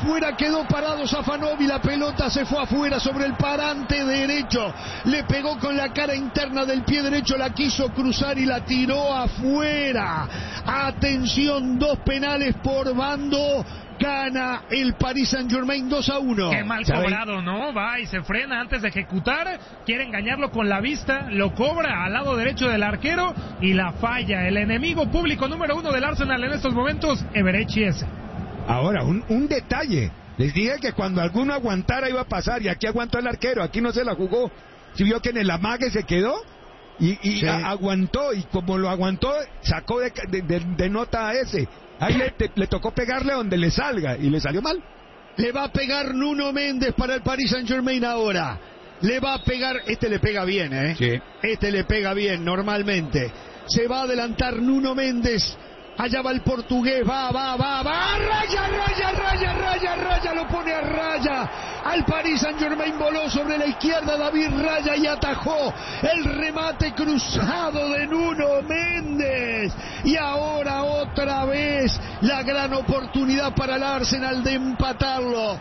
afuera, quedó parado Safanov y la pelota se fue afuera sobre el parante derecho. Le pegó con la cara interna del pie derecho, la quiso cruzar y la tiró afuera. Atención, 2 penales por bando. Gana el Paris Saint-Germain 2-1. Qué mal cobrado, ¿no? Va y se frena antes de ejecutar, quiere engañarlo con la vista, lo cobra al lado derecho del arquero y la falla. El enemigo público número 1 del Arsenal en estos momentos, Eberechi Eze. Ahora, un detalle. Les dije que cuando alguno aguantara iba a pasar, y aquí aguantó el arquero, aquí no se la jugó. Si vio que en el amague se quedó y sí, aguantó, y como lo aguantó, sacó de nota a ese. Ahí le tocó pegarle donde le salga, y le salió mal. Le va a pegar Nuno Méndez para el Paris Saint-Germain ahora. Le va a pegar, este le pega bien, ¿eh? Sí. Este le pega bien, normalmente. Se va a adelantar Nuno Méndez. Allá va el portugués, va, raya, lo pone a raya. Al Paris Saint-Germain voló sobre la izquierda David Raya y atajó el remate cruzado de Nuno Méndez. Y ahora otra vez la gran oportunidad para el Arsenal de empatarlo.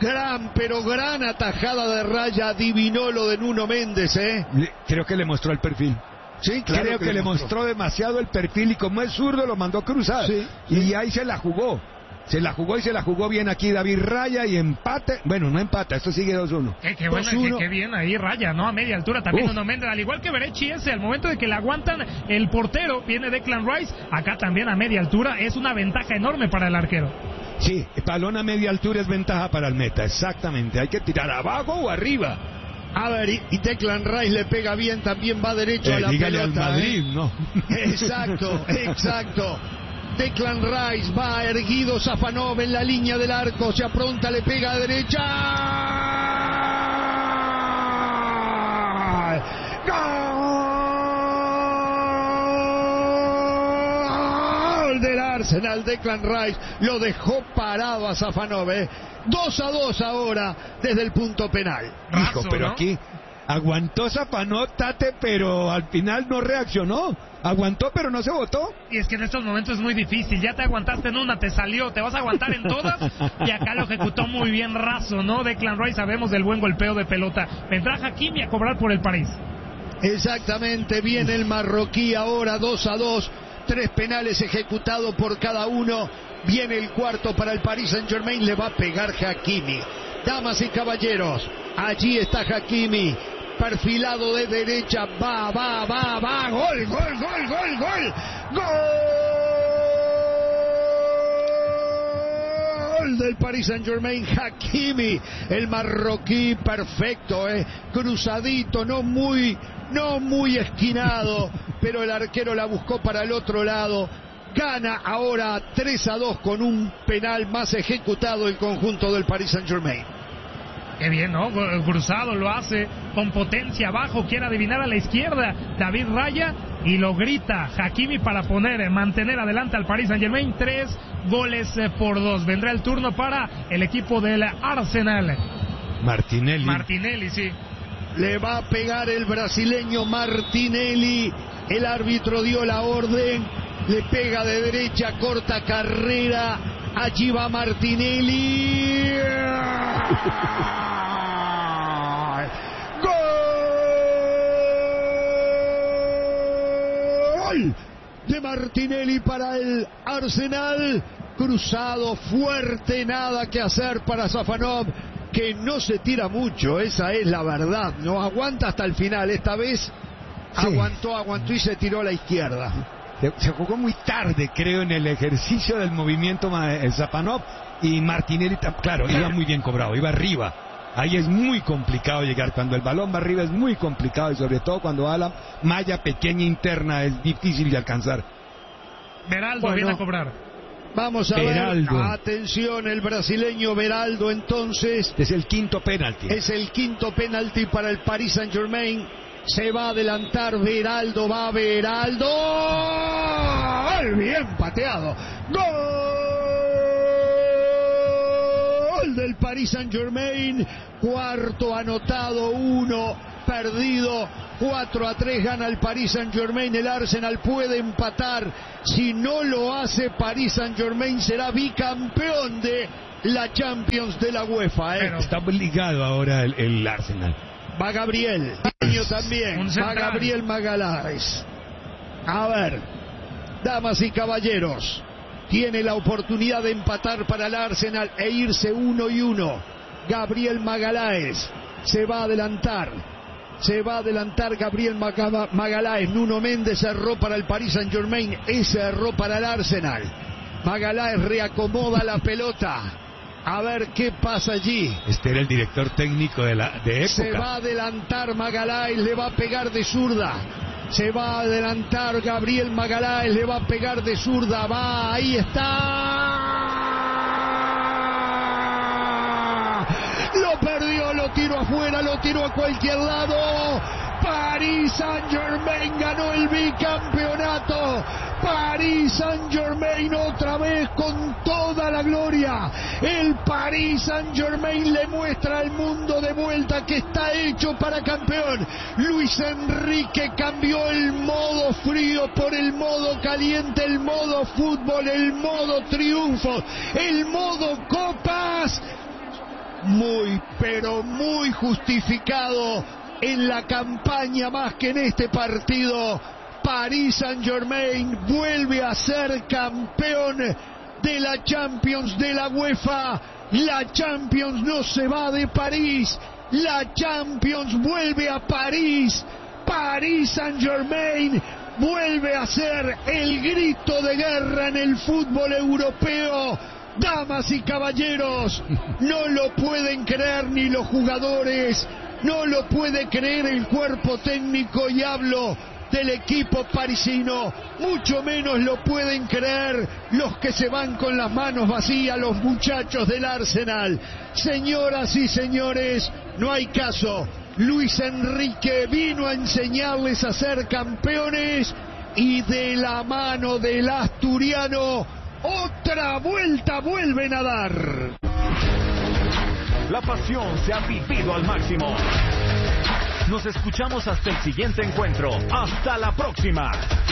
Gran atajada de Raya, adivinó lo de Nuno Méndez, ¿eh? Creo que le mostró el perfil. Sí, claro, creo que le mostró demasiado el perfil, y como es zurdo lo mandó a cruzar. Sí. Y ahí se la jugó. Se la jugó bien aquí David Raya, y empate. Bueno, no empata, esto sigue 2-1. Qué bien ahí Raya, ¿no? A media altura también Nuno Méndez, al igual que Eberechi Eze, al momento de que le aguantan el portero, viene Declan Rice, acá también a media altura, es una ventaja enorme para el arquero. Sí, balón a media altura es ventaja para el meta, exactamente. Hay que tirar abajo o arriba. A ver, y Declan Rice le pega bien, también va derecho a la dígale pelota. Al Madrid, ¿no? Exacto. Declan Rice va erguido, Safanov en la línea del arco, se apronta, le pega a derecha. ¡Gol! Del Arsenal, Declan Rice lo dejó parado a Safanov, 2-2 ahora desde el punto penal. Hijo, pero ¿no? Aquí aguantó Safanov, Tate, pero al final no reaccionó. Aguantó, pero no se botó. Y es que en estos momentos es muy difícil. Ya te aguantaste en una, te salió, te vas a aguantar en todas. Y acá lo ejecutó muy bien Raso, ¿no? Declan Rice, sabemos del buen golpeo de pelota. Vendrá Hakimi a cobrar por el París. Exactamente, viene el marroquí ahora, 2-2. 3 penales ejecutados por cada uno. Viene el cuarto para el Paris Saint-Germain, le va a pegar Hakimi. Damas y caballeros, allí está Hakimi, perfilado de derecha, va, gol del Paris Saint-Germain, Hakimi, el marroquí, perfecto, cruzadito, no muy esquinado, pero el arquero la buscó para el otro lado. Gana ahora 3-2 con un penal más ejecutado el conjunto del Paris Saint-Germain. Qué bien, ¿no? Cruzado lo hace con potencia abajo, quiere adivinar a la izquierda David Raya y lo grita Hakimi para mantener adelante al Paris Saint-Germain. 3-2. Vendrá el turno para el equipo del Arsenal. Martinelli, sí. Le va a pegar el brasileño Martinelli. El árbitro dio la orden. Le pega de derecha, corta carrera. Allí va Martinelli. ¡Gol! De Martinelli para el Arsenal. Cruzado, fuerte, nada que hacer para Safanov, que no se tira mucho, esa es la verdad. No aguanta hasta el final. Esta vez sí. Aguantó y se tiró a la izquierda. Se jugó muy tarde, creo, en el ejercicio del movimiento Safanov, y Martinelli, claro, iba muy bien cobrado, iba arriba. Ahí es muy complicado llegar, cuando el balón va arriba es muy complicado, y sobre todo cuando va a la malla pequeña interna es difícil de alcanzar. Beraldo viene a cobrar. Vamos a ver, atención, el brasileño Beraldo entonces. Es el quinto penalti. Es el quinto penalti para el Paris Saint-Germain. Se va a adelantar Beraldo, va Beraldo. ¡Gol! Bien pateado. Gol del Paris Saint-Germain. Cuarto anotado, 1 perdido. 4-3 gana el Paris Saint-Germain. El Arsenal puede empatar. Si no lo hace, Paris Saint-Germain será bicampeón de la Champions de la UEFA. Está obligado ahora el Arsenal. Va Gabriel, también. Va Gabriel Magaláes. A ver, damas y caballeros, tiene la oportunidad de empatar para el Arsenal e irse 1-1. Gabriel Magaláes se va a adelantar. Gabriel Magaláes. Nuno Méndez erró para el Paris Saint-Germain, ese erró para el Arsenal. Magaláes reacomoda la pelota. A ver qué pasa allí. Este era el director técnico de época. Se va a adelantar Magaláes, le va a pegar de zurda. Se va a adelantar Gabriel Magaláes, le va a pegar de zurda. Va, ahí está. Lo perdió, lo tiró afuera, lo tiró a cualquier lado. Paris Saint-Germain ganó el bicampeonato. Paris Saint-Germain otra vez con toda la gloria. El Paris Saint-Germain le muestra al mundo de vuelta que está hecho para campeón. Luis Enrique cambió el modo frío por el modo caliente, el modo fútbol, el modo triunfo, el modo copas. Muy, pero muy justificado en la campaña más que en este partido. Paris Saint-Germain vuelve a ser campeón de la Champions de la UEFA. La Champions no se va de París, la Champions vuelve a París. Paris Saint-Germain vuelve a ser el grito de guerra en el fútbol europeo. Damas y caballeros, no lo pueden creer ni los jugadores, no lo puede creer el cuerpo técnico, y hablo del equipo parisino, mucho menos lo pueden creer los que se van con las manos vacías, los muchachos del Arsenal. Señoras y señores, no hay caso. Luis Enrique vino a enseñarles a ser campeones, y de la mano del asturiano, otra vuelta vuelven a dar. La pasión se ha vivido al máximo. Nos escuchamos hasta el siguiente encuentro. ¡Hasta la próxima!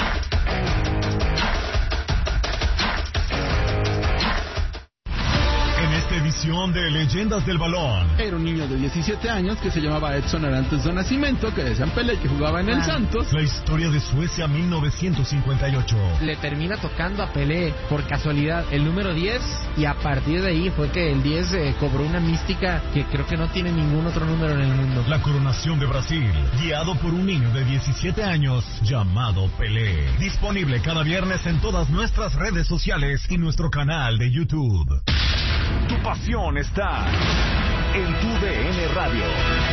En esta edición de Leyendas del Balón. Era un niño de 17 años que se llamaba Edson Arantes do Nascimento, que decían Pelé, que jugaba en el Santos. La historia de Suecia 1958. Le termina tocando a Pelé por casualidad el número 10, y a partir de ahí fue que el 10 cobró una mística que creo que no tiene ningún otro número en el mundo. La coronación de Brasil, guiado por un niño de 17 años llamado Pelé. Disponible cada viernes en todas nuestras redes sociales y nuestro canal de YouTube. Tu pasión está en tu DN Radio.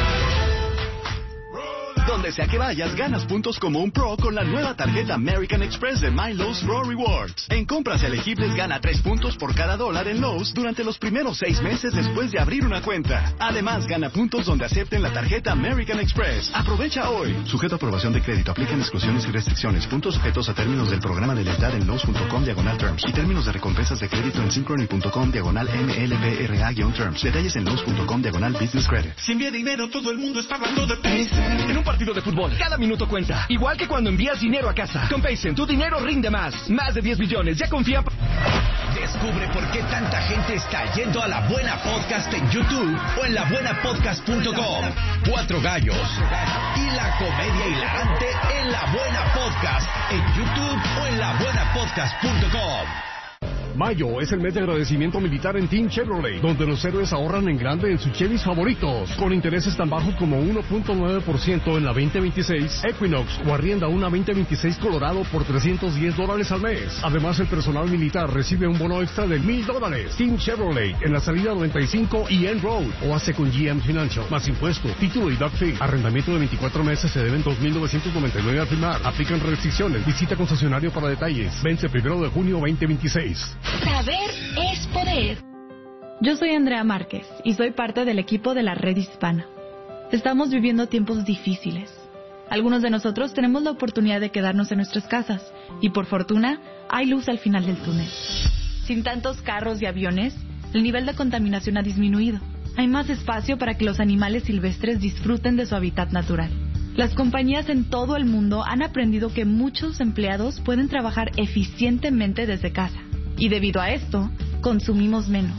Donde sea que vayas, ganas puntos como un pro con la nueva tarjeta American Express de My Lowe's Pro Rewards. En compras elegibles gana 3 puntos por cada $1 en Lowe's durante los primeros 6 meses después de abrir una cuenta. Además, gana puntos donde acepten la tarjeta American Express. Aprovecha hoy. Sujeto a aprobación de crédito. Aplican exclusiones y restricciones. Puntos sujetos a términos del programa de lealtad en Lowe's.com/terms y términos de recompensas de crédito en Synchrony.com/MLBRA-terms. Detalles en Lowe's.com/business credit. Si envía dinero, todo el mundo está hablando de Paysend. En un partido de fútbol, cada minuto cuenta. Igual que cuando envías dinero a casa. Con Paysend, tu dinero rinde más. Más de 10 millones. Ya confía. Descubre por qué tanta gente está yendo a La Buena Podcast en YouTube o en labuenapodcast.com. 4 gallos y la comedia hilarante en La Buena Podcast en YouTube o en labuenapodcast.com. Mayo es el mes de agradecimiento militar en Team Chevrolet, donde los héroes ahorran en grande en sus Chevys favoritos, con intereses tan bajos como 1.9% en la 2026 Equinox, o arrienda una 2026 Colorado por $310 al mes. Además, el personal militar recibe un bono extra de $1,000. Team Chevrolet en la salida 95 y End Road, o hace con GM Financial, más impuesto, título y doc fee. Arrendamiento de 24 meses, se deben $2,999 al firmar. Aplican restricciones. Visita concesionario para detalles. Vence 1 de junio 2026. Saber es poder. Yo soy Andrea Márquez y soy parte del equipo de la Red Hispana. Estamos viviendo tiempos difíciles. Algunos de nosotros tenemos la oportunidad de quedarnos en nuestras casas y, por fortuna, hay luz al final del túnel. Sin tantos carros y aviones, el nivel de contaminación ha disminuido. Hay más espacio para que los animales silvestres disfruten de su hábitat natural. Las compañías en todo el mundo han aprendido que muchos empleados pueden trabajar eficientemente desde casa. Y debido a esto, consumimos menos.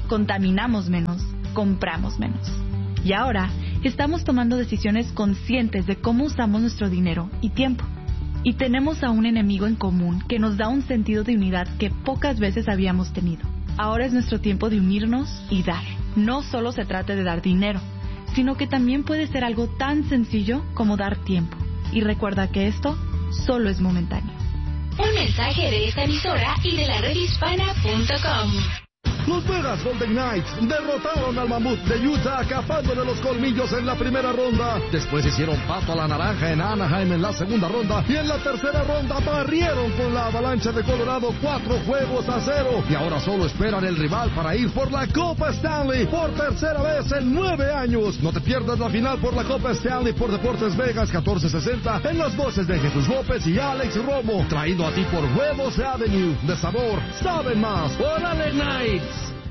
contaminamos menos, compramos menos. Y ahora estamos tomando decisiones conscientes de cómo usamos nuestro dinero y tiempo. Y tenemos a un enemigo en común que nos da un sentido de unidad que pocas veces habíamos tenido. Ahora es nuestro tiempo de unirnos y dar. No solo se trata de dar dinero, sino que también puede ser algo tan sencillo como dar tiempo. Y recuerda que esto solo es momentáneo. Un mensaje de esta emisora y de la redhispana.com. Los Vegas Golden Knights derrotaron al Mamut de Utah acapándole los colmillos en la primera ronda. Después hicieron pato a la naranja en Anaheim en la segunda ronda. Y en la tercera ronda barrieron con la Avalancha de Colorado 4-0. Y ahora solo esperan el rival para ir por la Copa Stanley por tercera vez en 9 años. No te pierdas la final por la Copa Stanley por Deportes Vegas 1460 en las voces de Jesús López y Alex Romo. Traído a ti por Huevos Avenue. De sabor, sabe más. ¡Órale, Knights!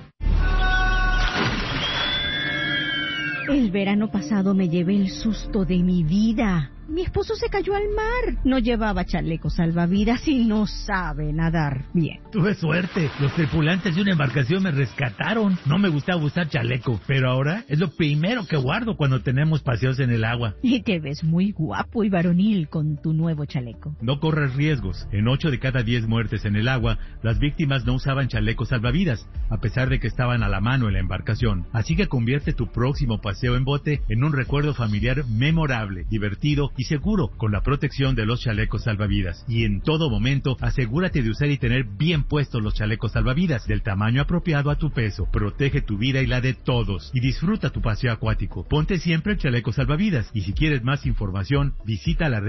El verano pasado me llevé el susto de mi vida. Mi esposo se cayó al mar. No llevaba chaleco salvavidas y no sabe nadar bien. Tuve suerte. Los tripulantes de una embarcación me rescataron. No me gustaba usar chaleco, pero ahora es lo primero que guardo cuando tenemos paseos en el agua. Y te ves muy guapo y varonil con tu nuevo chaleco. No corres riesgos. En 8 de cada 10 muertes en el agua, las víctimas no usaban chalecos salvavidas, a pesar de que estaban a la mano en la embarcación. Así que convierte tu próximo paseo en bote en un recuerdo familiar memorable, divertido y seguro con la protección de los chalecos salvavidas. Y en todo momento, asegúrate de usar y tener bien puestos los chalecos salvavidas del tamaño apropiado a tu peso. Protege tu vida y la de todos y disfruta tu paseo acuático. Ponte siempre el chaleco salvavidas y si quieres más información, visita la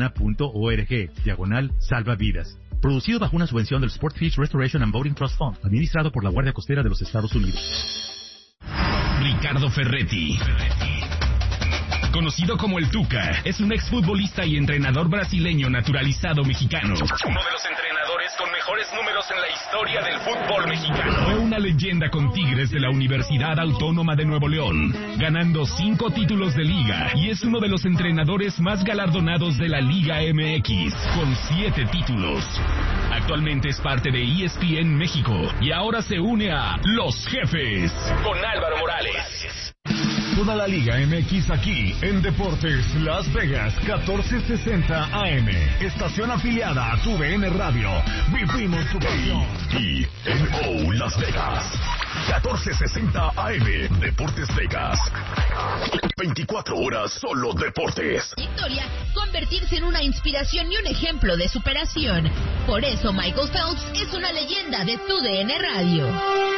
redhispana.org/salvavidas. Producido bajo una subvención del Sport Fish Restoration and Boating Trust Fund, administrado por la Guardia Costera de los Estados Unidos. Ricardo Ferretti, conocido como el Tuca, es un exfutbolista y entrenador brasileño naturalizado mexicano. Uno de los entrenadores con mejores números en la historia del fútbol mexicano. Fue una leyenda con Tigres de la Universidad Autónoma de Nuevo León, ganando 5 títulos de liga, y es uno de los entrenadores más galardonados de la Liga MX, con 7 títulos. Actualmente es parte de ESPN México y ahora se une a Los Jefes con Álvaro Morales. Toda la Liga MX aquí en Deportes Las Vegas 1460 AM. Estación afiliada a tu DN Radio. Vivimos tu pasión. Y en Las Vegas 1460 AM. Deportes Vegas. 24 horas solo deportes. Victoria, convertirse en una inspiración y un ejemplo de superación. Por eso Michael Phelps es una leyenda de tu DN Radio.